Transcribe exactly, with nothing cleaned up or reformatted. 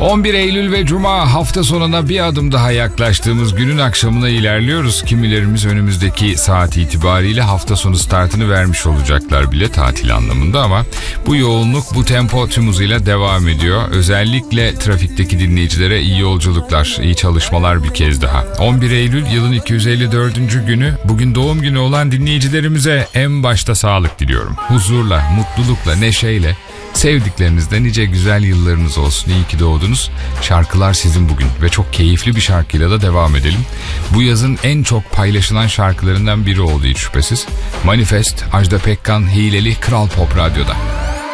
on bir Eylül ve Cuma hafta sonuna bir adım daha yaklaştığımız günün akşamına ilerliyoruz. Kimilerimiz önümüzdeki saat itibariyle hafta sonu startını vermiş olacaklar bile tatil anlamında ama bu yoğunluk, bu tempo tüm hızıyla devam ediyor. Özellikle trafikteki dinleyicilere iyi yolculuklar, iyi çalışmalar bir kez daha. on bir Eylül yılın iki yüz elli dördüncü günü. Bugün doğum günü olan dinleyicilerimize en başta sağlık diliyorum. Huzurla, mutlulukla, neşeyle, sevdiklerinizde nice güzel yıllarınız olsun. İyi ki doğdunuz. Şarkılar sizin bugün ve çok keyifli bir şarkıyla da devam edelim. Bu yazın en çok paylaşılan şarkılarından biri oldu hiç şüphesiz. Manifest, Ajda Pekkan, Hileli, Kral Pop Radyo'da.